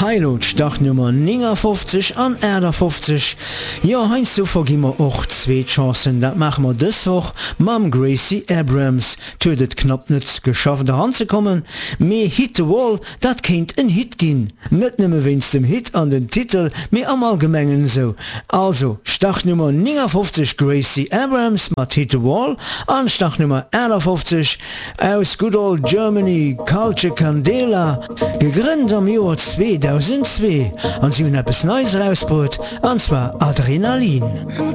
Heilot Startnummer 59 an Äder 50. Ja, heinz so vergimmer och 2 Chancen, dat machen wir dis Woch mam Gracie Abrams. Tödet knapp net geschafft daran zu kommen. Me Hit the Wall, dat kennt en Hit gin. Net nimme wenn's dem Hit an den Titel, me am allgemengen so. Also, Startnummer 59 Gracie Abrams mat Hit the Wall, an Startnummer 51 aus Good Old Germany, Culture Candela, gegründet am Jahr 2002, an sie hun etwas Neues rausgebracht, und zwar Adrenalin.